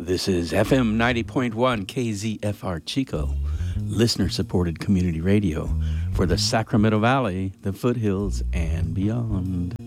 This is FM 90.1 KZFR Chico, listener-supported community radio for the Sacramento Valley, the foothills, and beyond.